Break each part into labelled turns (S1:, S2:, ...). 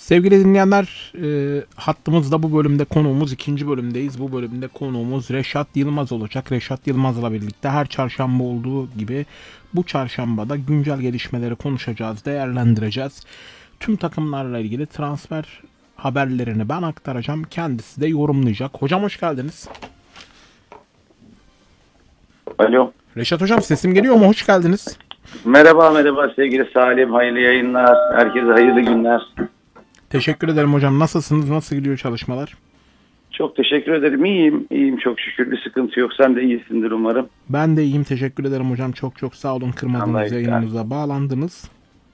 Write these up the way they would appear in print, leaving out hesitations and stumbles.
S1: Sevgili dinleyenler, hattımızda bu bölümde konuğumuz ikinci bölümdeyiz. Bu bölümde konuğumuz Reşat Yılmaz olacak. Reşat Yılmaz'la birlikte her çarşamba olduğu gibi bu çarşambada güncel gelişmeleri konuşacağız, değerlendireceğiz. Tüm takımlarla ilgili transfer haberlerini ben aktaracağım. Kendisi de yorumlayacak. Hocam hoş geldiniz.
S2: Alo.
S1: Reşat hocam sesim geliyor mu? Hoş geldiniz.
S2: Merhaba sevgili Salim. Hayırlı yayınlar. Herkese hayırlı günler.
S1: Teşekkür ederim hocam. Nasılsınız? Nasıl gidiyor çalışmalar?
S2: Çok teşekkür ederim. İyiyim çok şükür. Bir sıkıntı yok. Sen de iyisindir umarım.
S1: Ben de iyiyim. Teşekkür ederim hocam. Çok sağ olun. Kırmadığınız yayınımıza bağlandınız.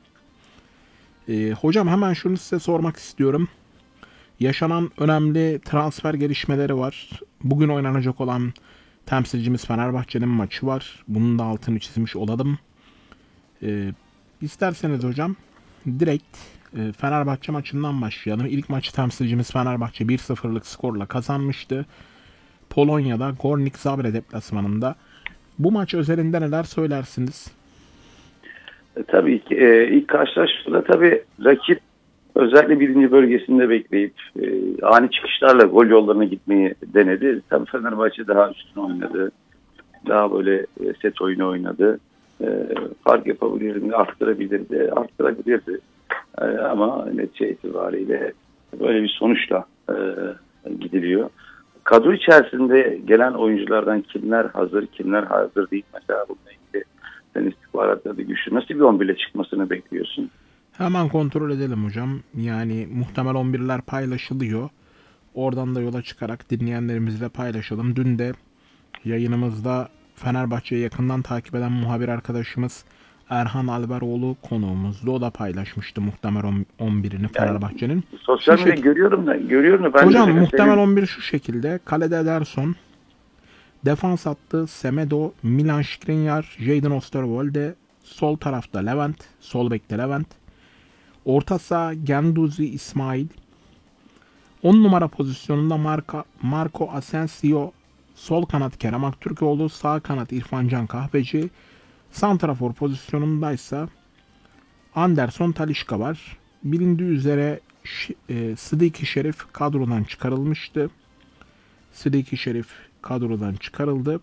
S1: Hocam hemen şunu size sormak istiyorum. Yaşanan önemli transfer gelişmeleri var. Bugün oynanacak olan temsilcimiz Fenerbahçe'nin maçı var. Bunun da altını çizmiş olalım. İsterseniz hocam direkt Fenerbahçe maçından başlayalım. İlk maçı temsilcimiz Fenerbahçe 1-0'lık skorla kazanmıştı. Polonya'da Górnik Zabrze deplasmanında. Bu maç özelinde neler söylersiniz?
S2: Tabii ki ilk karşılaşmada tabii rakip özellikle birinci bölgesinde bekleyip ani çıkışlarla gol yollarına gitmeyi denedi. Tabii Fenerbahçe daha üstün oynadı. Daha böyle set oyunu oynadı. Fark yapabilirdi, arttırabilirdi. Ama netice itibariyle böyle bir sonuçla gidiliyor. Kadro içerisinde gelen oyunculardan kimler hazır değil. Mesela bununla ilgili sen istihbaratlarda güçlü. Nasıl bir 11 ile çıkmasını bekliyorsun?
S1: Hemen kontrol edelim hocam. Yani muhtemel 11'ler paylaşılıyor. Oradan da yola çıkarak dinleyenlerimizle paylaşalım. Dün de yayınımızda Fenerbahçe'yi yakından takip eden muhabir arkadaşımız Erhan Alberoğlu konuğumuzdu. O da paylaşmıştı muhtemel 11'ini Fenerbahçe'nin.
S2: Sosyal medyada görüyorum da ben
S1: hocam
S2: de
S1: muhtemel 11 şu şekilde. Kalede Ederson, defans hattı Semedo, Milan Skriniar, Jadon Osterwolde, sol tarafta Levent, sol bekte Levent, orta saha Genduzi İsmail, 10 numara pozisyonunda Marco Asensio, sol kanat Kerem Aktürkoğlu, sağ kanat İrfan Can Kahveci, santrafor pozisyonundaysa Anderson Talisca var. Bilindiği üzere Sıdiki Şerif kadrodan çıkarılmıştı. Sıdiki Şerif kadrodan çıkarıldı.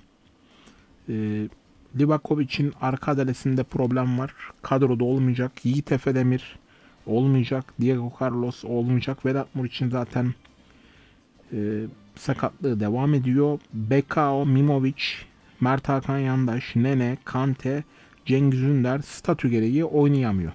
S1: Livakovic'in arka adalesinde problem var. Kadroda olmayacak. Yiğit Efedemir olmayacak. Diego Carlos olmayacak. Vedat Muriç'in zaten sakatlığı devam ediyor. Bekao, Mimovic, Mert Hakan Yandaş, Nene, Kante, Cengiz Ünder statü gereği oynayamıyor.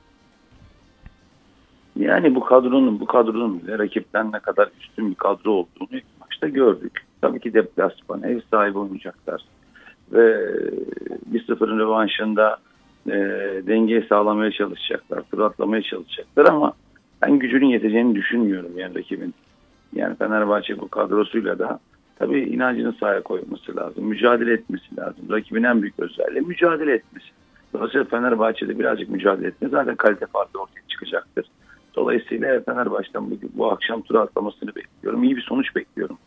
S2: Yani bu kadronun bile rakipten ne kadar üstün bir kadro olduğunu ilk maçta gördük. Tabii ki deplasman, ev sahibi oynayacaklar. Ve 1-0'ın rövanşında dengeyi sağlamaya çalışacaklar, tur atlamaya çalışacaklar ama ben gücünün yeteceğini düşünmüyorum yani rakibin. Yani Fenerbahçe bu kadrosuyla da tabii inancını sahaya koyması lazım, mücadele etmesi lazım. Rakibin en büyük özelliği mücadele etmesi. Dolayısıyla Fenerbahçe'de birazcık mücadele etmesi zaten kalite farkı ortaya çıkacaktır. Dolayısıyla Fenerbahçe'den bu akşam tura atlamasını bekliyorum. İyi bir sonuç bekliyorum.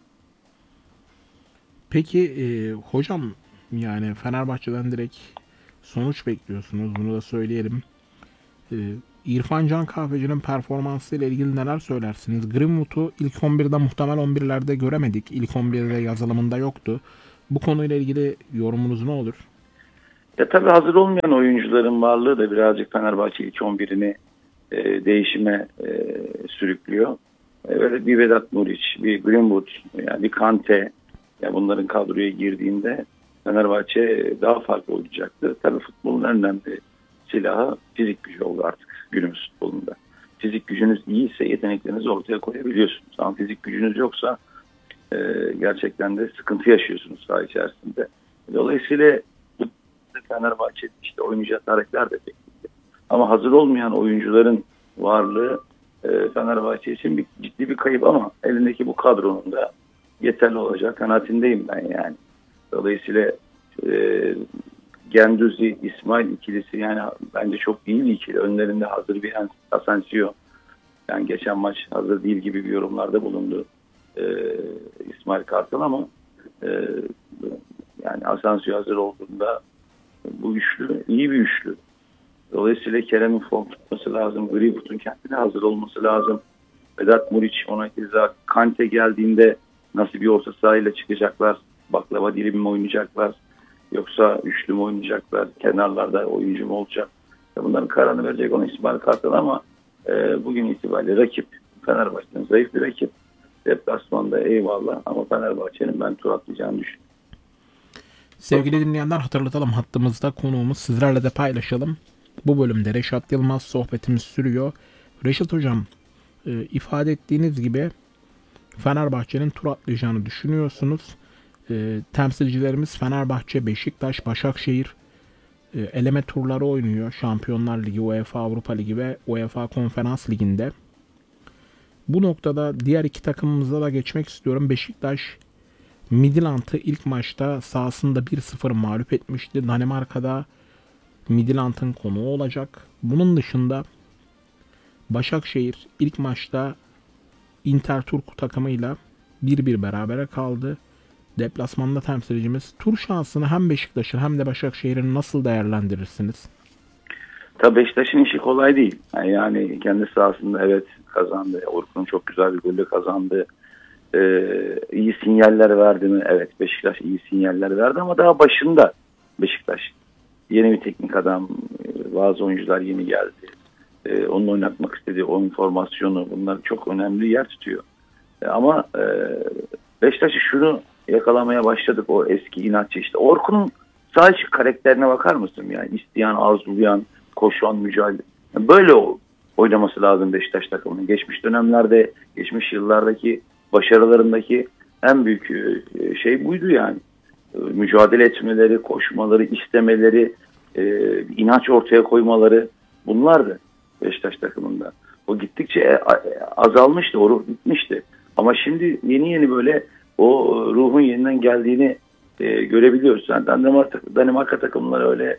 S1: Peki hocam yani Fenerbahçe'den direkt sonuç bekliyorsunuz. Bunu da söyleyelim. İrfan Can Kahveci'nin performansı ile ilgili neler söylersiniz? Greenwood'u ilk 11'de muhtemel 11'lerde göremedik. İlk 11'de yazılımında yoktu. Bu konuyla ilgili yorumunuz ne olur?
S2: Ya tabii hazır olmayan oyuncuların varlığı da birazcık Fenerbahçe ilk 11'ini değişime sürüklüyor. Böyle bir Vedat Muriç, bir Greenwood, yani bir Kante, ya bunların kadroya girdiğinde Fenerbahçe daha farklı olacaktır. Tabii futbolun en önemli silahı fizik gücü oldu artık günümüz futbolunda. Fizik gücünüz iyiyse yeteneklerinizi ortaya koyabiliyorsunuz. Ama fizik gücünüz yoksa gerçekten de sıkıntı yaşıyorsunuz saha içerisinde. Dolayısıyla Fenerbahçe işte oynayacağı tarihler de bekliyor. Ama hazır olmayan oyuncuların varlığı Fenerbahçe için ciddi bir kayıp ama elindeki bu kadronun da yeterli olacak kanaatindeyim ben yani. Dolayısıyla Genduzi, İsmail ikilisi yani bence çok iyi bir ikili. Önlerinde hazır bir Asensio. Yani geçen maç hazır değil gibi bir yorumlarda bulundu İsmail Kartal ama yani Asensio hazır olduğunda bu üçlü iyi bir üçlü. Dolayısıyla Kerem'in form tutması lazım. Greenwood'un kendine hazır olması lazım. Vedat Muriç ona keza, Kante geldiğinde nasıl bir orta sahayla çıkacaklar? Baklava dilimi mi oynayacaklar? Yoksa üçlü mü oynayacaklar? Kenarlarda oyuncu mu olacak? Bunların kararını verecek ona İsmail Kartal ama bugün itibariyle rakip Fenerbahçe'nin zayıf bir rakip. Deplasmanda eyvallah ama Fenerbahçe'nin ben tur atlayacağını düşünüyorum.
S1: Sevgili dinleyenler, hatırlatalım, hattımızda konuğumuz, sizlerle de paylaşalım. Bu bölümde Reşat Yılmaz, sohbetimiz sürüyor. Reşat Hocam, ifade ettiğiniz gibi Fenerbahçe'nin tur atlayacağını düşünüyorsunuz. Temsilcilerimiz Fenerbahçe, Beşiktaş, Başakşehir eleme turları oynuyor. Şampiyonlar Ligi, UEFA Avrupa Ligi ve UEFA Konferans Ligi'nde. Bu noktada diğer iki takımımıza da geçmek istiyorum. Beşiktaş Midtjylland'ı ilk maçta sahasında 1-0 mağlup etmişti. Danimarka'da Midtjylland'ın konuğu olacak. Bunun dışında Başakşehir ilk maçta Inter Turku takımıyla 1-1 berabere kaldı. Deplasmanda temsilcimiz. Tur şansını hem Beşiktaş'ın hem de Başakşehir'in nasıl değerlendirirsiniz?
S2: Tabii Beşiktaş'ın işi kolay değil. Yani kendi sahasında evet kazandı. Orkun çok güzel bir golle kazandı. İyi sinyaller verdi mi? Evet, Beşiktaş iyi sinyaller verdi ama daha başında Beşiktaş. Yeni bir teknik adam, bazı oyuncular yeni geldi. Onun oynatmak istediği oyun formasyonu, bunlar çok önemli yer tutuyor. Ama Beşiktaş'ı şunu yakalamaya başladık, o eski inatçı işte. Orkun'un sadece karakterine bakar mısın? Yani isteyen, arzulayan, koşan, mücadele. Yani böyle oynaması lazım Beşiktaş takımının. Geçmiş dönemlerde, geçmiş yıllardaki başarılarındaki en büyük şey buydu yani. Mücadele etmeleri, koşmaları, istemeleri, inanç ortaya koymaları, bunlardı Beşiktaş takımında. O gittikçe azalmıştı, o ruh gitmişti. Ama şimdi yeni böyle o ruhun yeniden geldiğini görebiliyoruz. Yani Danimarka takımları öyle,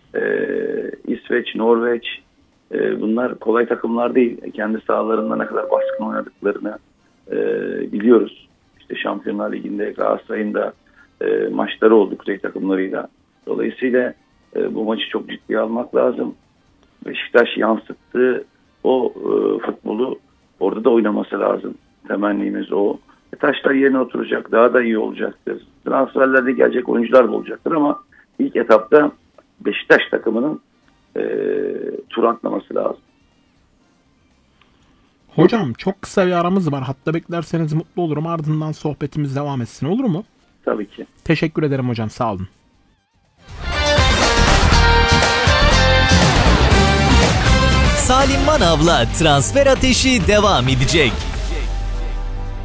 S2: İsveç, Norveç, bunlar kolay takımlar değil. Kendi sahalarında ne kadar baskın oynadıklarını biliyoruz. İşte Şampiyonlar Ligi'nde, Galatasaray'ın da maçları oldu kuzey takımlarıyla. Dolayısıyla bu maçı çok ciddiye almak lazım. Beşiktaş yansıttığı o futbolu orada da oynaması lazım. Temennimiz o. Taşlar yerine oturacak, daha da iyi olacaktır. Transferlerde gelecek oyuncular da olacaktır ama ilk etapta Beşiktaş takımının tur atlaması lazım.
S1: Hocam, çok kısa bir aramız var. Hatta beklerseniz mutlu olurum. Ardından sohbetimiz devam etsin, olur mu?
S2: Tabii ki.
S1: Teşekkür ederim hocam. Sağ olun.
S3: Salim Manav'la Transfer Ateşi devam edecek.